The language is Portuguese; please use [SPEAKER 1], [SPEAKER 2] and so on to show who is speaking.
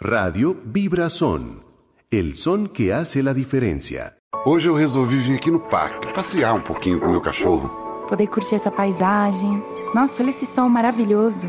[SPEAKER 1] Radio Vibrason, el son que hace la diferencia.
[SPEAKER 2] Hoje eu resolvi vir aqui no parque, passear um pouquinho com o meu cachorro.
[SPEAKER 3] Poder curtir essa paisagem. Nossa, olha esse sol maravilhoso.